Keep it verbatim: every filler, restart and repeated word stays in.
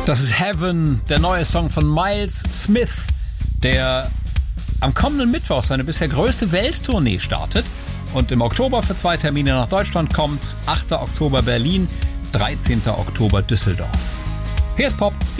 Das ist Heaven, der neue Song von Miles Smith, der am kommenden Mittwoch seine bisher größte Welttournee startet und im Oktober für zwei Termine nach Deutschland kommt. achter Oktober Berlin, dreizehnter Oktober Düsseldorf. Hier ist Pop.